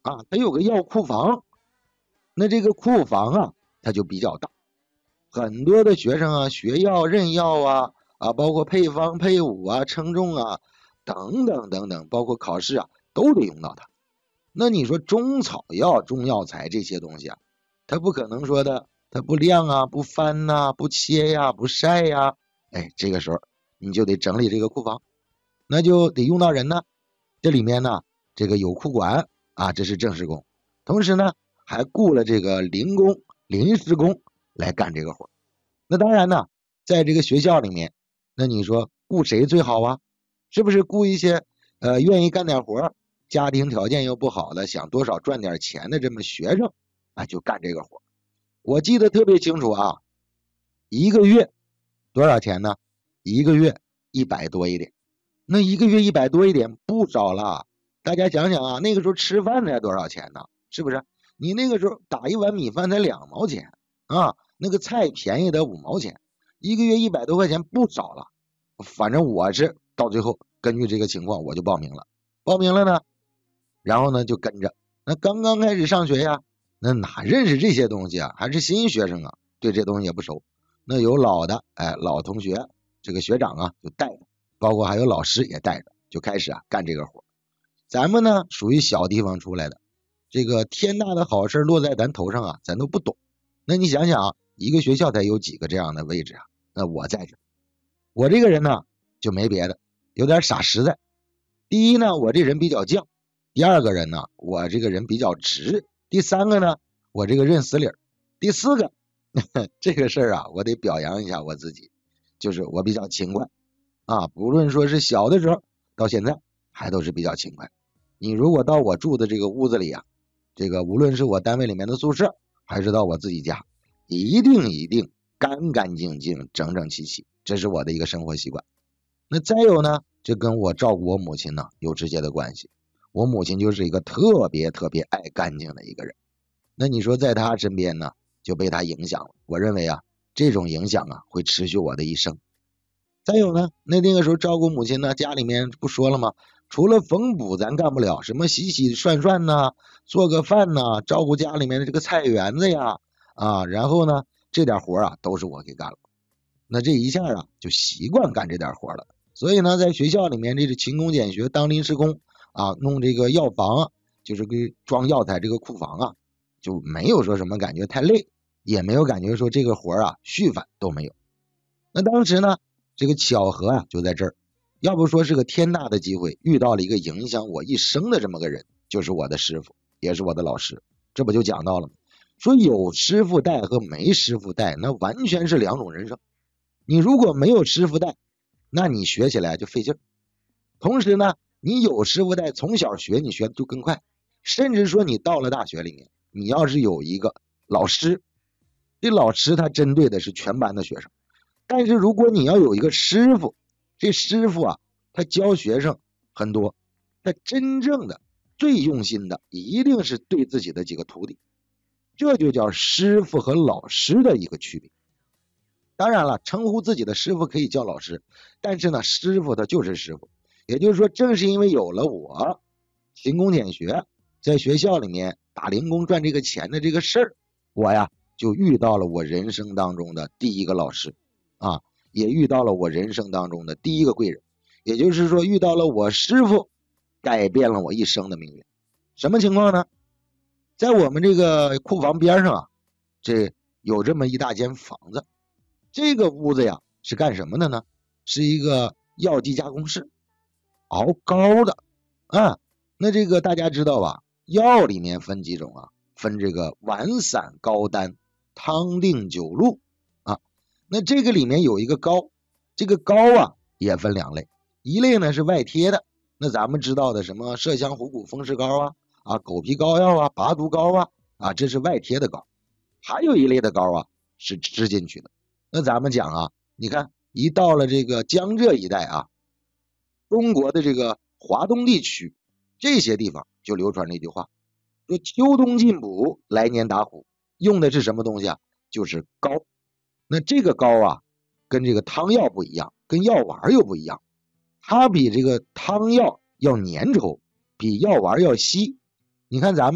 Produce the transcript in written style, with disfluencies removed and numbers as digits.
啊，它有个药库房。那这个库房啊，它就比较大，很多的学生啊学药认药包括配方配伍啊称重啊等等等等，包括考试啊都得用到它。那你说中草药中药材这些东西啊，它不可能说的它不晾啊不翻呐不切呀不晒呀，这个时候你就得整理这个库房，那就得用到人呢。这里面呢这个有库管啊，这是正式工，同时呢还雇了这个临工临时工来干这个活。那当然呢在这个学校里面，那你说雇谁最好啊？是不是雇一些愿意干点活，家庭条件又不好的，想多少赚点钱的这么学生啊，就干这个活。我记得特别清楚啊，一个月多少钱呢？一个月100多一点。那一个月100多一点不少了，大家想想啊，那个时候吃饭才多少钱呢？是不是？你那个时候打一碗米饭才2毛钱啊，那个菜便宜得5毛钱，一个月100多块钱不少了。反正我是到最后根据这个情况我就报名了，呢，然后呢就跟着。那刚刚开始上学呀，那哪认识这些东西啊？还是新学生啊，对这东西也不熟。那有老的，老同学，这个学长啊就带着，包括还有老师也带着，就开始干这个活。咱们呢属于小地方出来的，这个天大的好事落在咱头上啊，咱都不懂。那你想想啊，一个学校才有几个这样的位置啊？那我在这，我这个人呢就没别的，有点傻实在。第一呢，我这人比较犟；第二个人呢，我这个人比较直；第三个呢，我这个认死理儿；第四个，这个事儿啊，我得表扬一下我自己，就是我比较勤快啊。不论说是小的时候到现在，还都是比较勤快。你如果到我住的这个屋子里啊，这个无论是我单位里面的宿舍，还是到我自己家，一定干干净净、整整齐齐，这是我的一个生活习惯。那再有呢，这跟我照顾我母亲呢有直接的关系。我母亲就是一个特别爱干净的一个人。那你说在她身边呢，就被她影响了。我认为啊，这种影响啊会持续我的一生。再有呢，那个时候照顾母亲呢，家里面不说了吗？除了缝补咱干不了，什么洗洗涮涮呐，做个饭呐，照顾家里面的这个菜园子呀，然后呢，这点活啊都是我给干了。那这一下啊就习惯干这点活了。所以呢，在学校里面这是勤工俭学当临时工啊，弄这个药房，就是给装药材这个库房啊，就没有说什么感觉太累，也没有感觉说这个活啊续烦都没有。那当时呢，这个巧合啊就在这儿，要不说是个天大的机会，遇到了一个影响我一生的这么个人，就是我的师傅，也是我的老师。这不就讲到了吗？说有师傅带和没师傅带，那完全是两种人生。你如果没有师傅带，那你学起来就费劲。同时呢，你有师傅带，从小学你学的就更快。甚至说你到了大学里面，你要是有一个老师，这老师他针对的是全班的学生。但是如果你要有一个师傅，这师傅啊，他教学生很多，他真正的最用心的一定是对自己的几个徒弟，这就叫师傅和老师的一个区别。当然了，称呼自己的师傅可以叫老师，但是呢，师傅他就是师傅。也就是说，正是因为有了我勤工俭学，在学校里面打零工赚这个钱的这个事儿，我呀就遇到了我人生当中的第一个老师啊，也遇到了我人生当中的第一个贵人。也就是说，遇到了我师傅，改变了我一生的命运。什么情况呢？在我们这个库房边上啊，这有这么一大间房子。这个屋子呀是干什么的呢？是一个药剂加工室，熬膏的啊。那这个大家知道吧？药里面分几种啊？分这个丸散膏丹、汤定酒露啊。那这个里面有一个膏，这个膏啊也分两类，一类呢是外贴的，那咱们知道的什么麝香虎骨风湿膏狗皮膏药拔毒膏这是外贴的膏。还有一类的膏是吃进去的。那咱们讲你看一到了这个江浙一带中国的这个华东地区，这些地方就流传了一句话，说秋冬进补，来年打虎，用的是什么东西就是膏。那这个膏跟这个汤药不一样，跟药丸又不一样，它比这个汤药要粘稠，比药丸要稀。你看咱们